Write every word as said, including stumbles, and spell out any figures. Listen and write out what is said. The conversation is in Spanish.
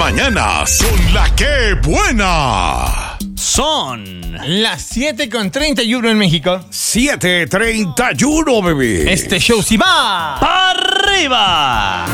mañanas son la que buena. Son las siete con treinta y uno en México. siete treinta y uno, bebé. Este show sí va ¡para arriba!